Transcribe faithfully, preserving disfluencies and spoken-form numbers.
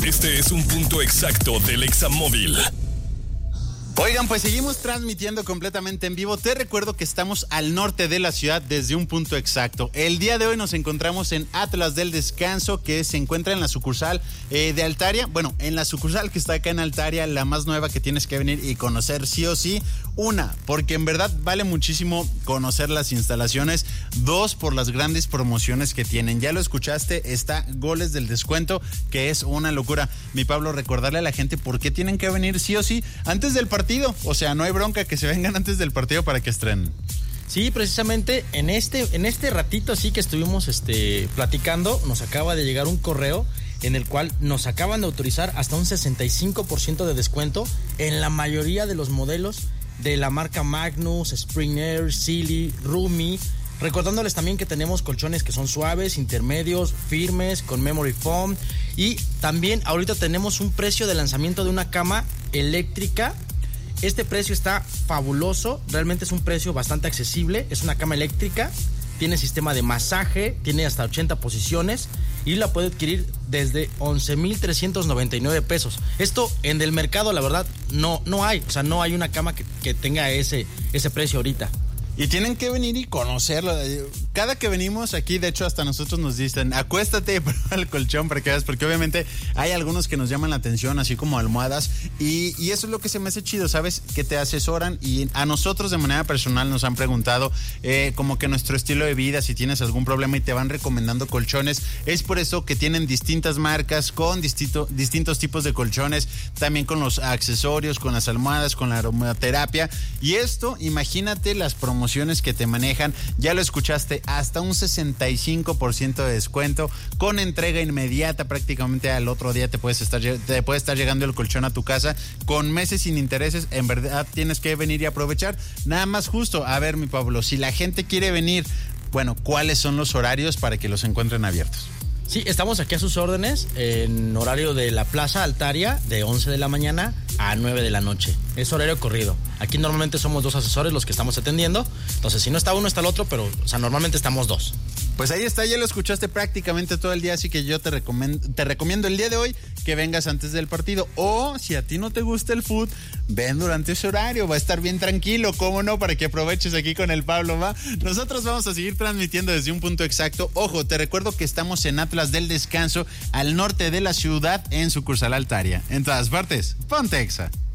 Este es un punto exacto del Examóvil. Oigan, pues seguimos transmitiendo completamente en vivo. Te recuerdo que estamos al norte de la ciudad desde un punto exacto. El día de hoy nos encontramos en Atlas del Descanso, que se encuentra en la sucursal eh, de Altaria. Bueno, en la sucursal que está acá en Altaria, la más nueva que tienes que venir y conocer sí o sí. Una, porque en verdad vale muchísimo conocer las instalaciones. Dos, por las grandes promociones que tienen. Ya lo escuchaste, está Goles del Descuento, que es una locura. Mi Pablo, recordarle a la gente por qué tienen que venir sí o sí antes del partido. O sea, no hay bronca, que se vengan antes del partido para que estrenen. Sí, precisamente en este, en este ratito así que estuvimos este, platicando, nos acaba de llegar un correo en el cual nos acaban de autorizar hasta un sesenta y cinco por ciento de descuento en la mayoría de los modelos de la marca Magnus, Spring Air, Sealy, Rumi. Recordándoles también que tenemos colchones que son suaves, intermedios, firmes, con memory foam. Y también ahorita tenemos un precio de lanzamiento de una cama eléctrica. Este precio está fabuloso, realmente es un precio bastante accesible. Es una cama eléctrica, tiene sistema de masaje, tiene hasta ochenta posiciones y la puede adquirir desde once mil trescientos noventa y nueve pesos. Esto en el mercado, la verdad, no, no hay. O sea, no hay una cama que, que tenga ese, ese precio ahorita. Y tienen que venir y conocerlo. Cada que venimos aquí, de hecho, hasta nosotros nos dicen, acuéstate y prueba el colchón para que veas, porque obviamente hay algunos que nos llaman la atención, así como almohadas, y, y eso es lo que se me hace chido, ¿sabes? Que te asesoran, y a nosotros de manera personal nos han preguntado eh, como que nuestro estilo de vida, si tienes algún problema, y te van recomendando colchones. Es por eso que tienen distintas marcas, con distinto, distintos tipos de colchones, también con los accesorios, con las almohadas, con la aromaterapia, y esto, imagínate las promociones que te manejan. Ya lo escuchaste, hasta un sesenta y cinco por ciento de descuento, con entrega inmediata, prácticamente al otro día te puedes estar te puede estar llegando el colchón a tu casa, con meses sin intereses. En verdad tienes que venir y aprovechar. Nada más justo, a ver, mi Pablo, si la gente quiere venir, bueno, ¿cuáles son los horarios para que los encuentren abiertos? Sí, estamos aquí a sus órdenes en horario de la Plaza Altaria, de once de la mañana a nueve de la noche. Es horario corrido. Aquí normalmente somos dos asesores los que estamos atendiendo. Entonces, si no está uno, está el otro, pero o sea, normalmente estamos dos. Pues ahí está, ya lo escuchaste prácticamente todo el día, así que yo te recomiendo, te recomiendo el día de hoy que vengas antes del partido. O si a ti no te gusta el fútbol, ven durante ese horario, va a estar bien tranquilo, ¿cómo no? Para que aproveches aquí con el Pablo, ¿va? Nosotros vamos a seguir transmitiendo desde un punto exacto. Ojo, te recuerdo que estamos en Atlas del Descanso, al norte de la ciudad, en sucursal Altaria. En todas partes, ponte Exa.